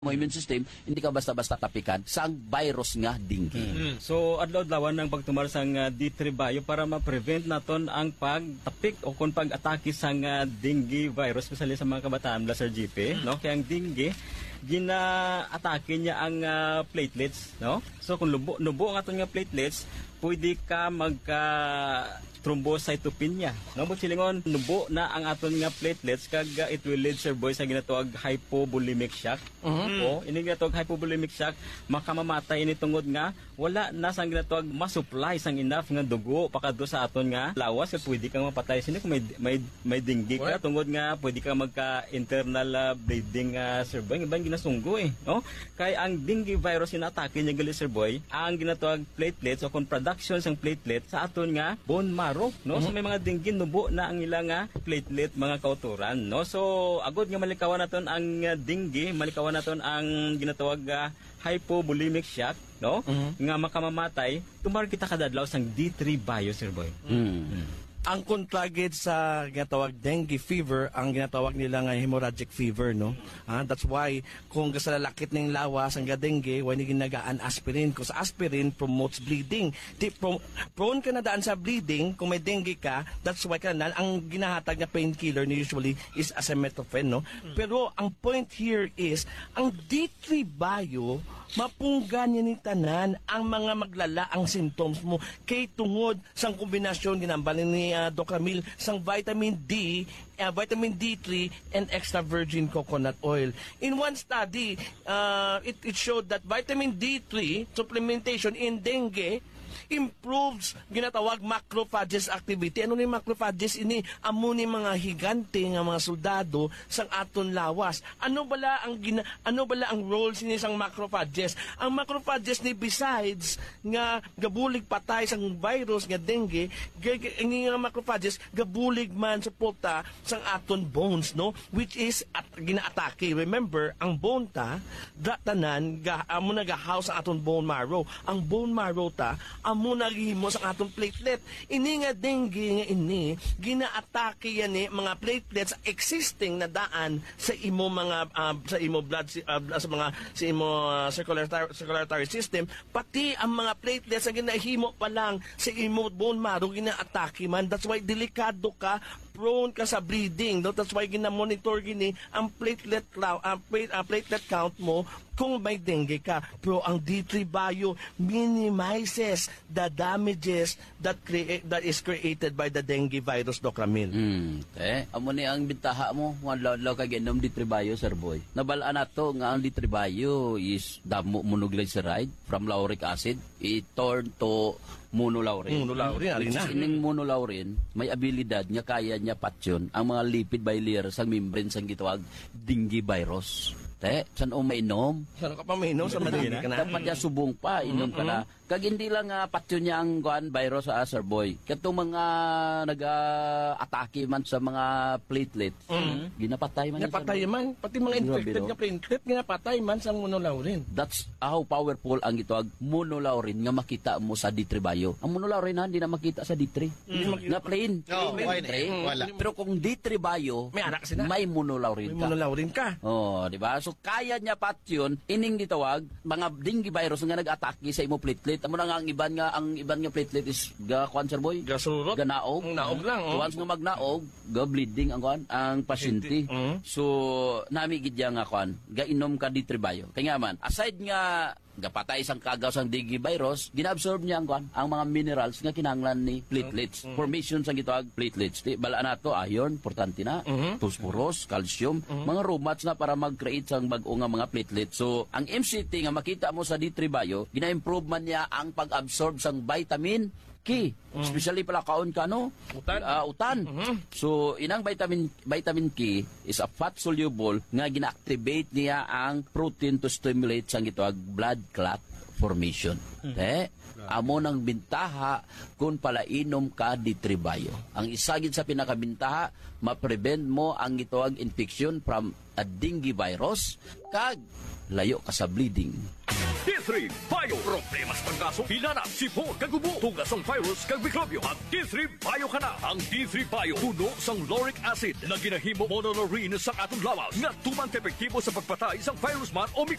mo immune system, hindi ka basta-basta tapikan sang virus nga dengue. So adlaw-adlawan ng pagtumar sang D3 bio para ma-prevent naton ang pagtapik o kung pag-atake sang dengue virus especially sa mga kabataan mula Sir GP, no? Kaya ang dengue gina-atake niya ang platelets, no? So kung nubo ang aton nga platelets, pwede ka magka thrombocytopenia. No, silingon nubo na ang aton nga platelets kag it will lead Sir Boy sa ginatawag hypovolemic shock. O ini ginatawag hypovolemic shock, makamamatay ini tungod nga wala na sang ginatawag ma-supply sang enough nga dugo pakadto sa aton nga lawas kag pwede kang mapatay sini kung may dengue ka tungod nga pwede ka magka internal bleeding Sir Boy ibang ginasunggo no? Kay ang dengue virus inatake niya gali Sir Boy ang ginatawag platelets o kung production sang platelet sa aton nga bone marrow, no? So may mga dengue nubo na ang ilang platelet mga kauturan, no? So agod nga malikawan naton ang dengue, malikawan naton ang ginatawag hypovolemic shock, no? Nga makamamatay, tumar kita kadadlaw sang D3 bio Sir Boy. Ang kontragid sa ginatawag dengue fever, ang ginatawag nila nga hemorrhagic fever, no? That's why, kung sa lalakit ng lawas, ang dengue, why ginagaan aspirin. Kung sa aspirin, promotes bleeding. Prone ka na daan sa bleeding, kung may dengue ka, that's why ang ginahatag na painkiller usually is acetaminophen, no? Pero, ang point here is, ang D3 bio, mapunggan niya ni tanan ang mga maglala ang symptoms mo kay tungod sang kombinasyon ginambalin ni Doc Ramil sang vitamin D, vitamin D3 and extra virgin coconut oil. In one study, it showed that vitamin D3 supplementation in dengue improves ginatawag macrophages activity. Ano ni macrophages ini? Amo ni mga higante nga mga soldado sang aton lawas. Ano bala ang role sini sang macrophages? Ang macrophages ni besides nga gabulig patay sang virus nga dengue, ini nga macrophages gabulig man suporta sang aton bones, no? Which is ginaatake. Remember, ang bone ta tanan amo nagahouse ang aton bone marrow. Ang bone marrow ta amo naghimo sa atong platelet. Ini nga dengue nga ini ginaatake yan mga platelets existing na daan sa imo mga sa imo blood sa mga sa imo circulatory system, pati ang mga platelets ang ginahimo pa lang sa imo bone marrow ginaatake man. That's why delikado ka, prone ka sa bleeding, no? That's why gina-monitor gini ang platelet count mo kung may dengue ka. Pero ang D3 bio minimizes the damages that is created by the dengue virus, Doc Ramil. Amo ni ang bintaha mo, mga law kag inom D3 bio, Sir Boy. Nabalaan nato nga ang D3 bio is damo monoglyceride from lauric acid, i-turn to monolaurin. Monolaurin, na. Ining monolaurin, may abilidad nga kaya niya patyon ang mga lipid bilayer sa membrane sang gitawag dengue virus. San mainom? Saan ka pa mainom? Sa madali ka na? Dapat niya subong pa, inom ka na. Kag hindi lang patyon niya ang virus sa Sir Boy. Katong mga nag-atake man sa mga platelets, ginapatay man. Napatay man. Pati mga infected nga platelet, ginapatay man sa monolaurin. That's how powerful ang itawag monolaurin nga makita mo sa D3 bio. Ang monolaurin hindi na makita sa D3. Na plain. Wala. Pero kung D3 bio, may anak sila. May monolaurin ka. May monolaurin ka. Oh, di ba? So kaya niya patyon ining ditawag mga dengue virus nga nag-atake sa imo platelet. Amo na nga ang iban nga platelet is kuan Sir Boy. Gasurot. Ganaog. Naog lang. Once nga magnaog, bleeding ang pasyente. So nami gid nga kuan, gainom ka D3 bio. Kaya nga man, aside nga gapatay sang kagaw sang dengue virus, ginaabsorb niya ang mga minerals nga kinahanglan ni platelets. Formation sang gitawag platelets. Bala nato iron, importante na, phosphorus, calcium, mga romats na para mag-create sang bag-o nga mga platelets. So, ang MCT nga makita mo sa D3 bio, gina-improve man niya ang pag-absorb sang vitamin K. Especially pala kaon ka, no? Utan. So, inang vitamin K is a fat soluble nga gina-activate niya ang protein to stimulate sang gitawag blood clot formation. Amo nang bintaha kung pala inom ka D3 bio. Ang isagid sa pinakabintaha, ma-prevent mo ang gitawag infection from a dengue virus kag layo ka sa bleeding. D3 Bio. Problemas panggaso, hinana, sipon, kagubo, tugas ang virus, kag mikrobyo. Ang D3 Bio ka na. Ang D3 Bio, puno sang lauric acid na ginahimo mononorine sa atong lawas nga tumang epektibo sa pagpatay sang virus man o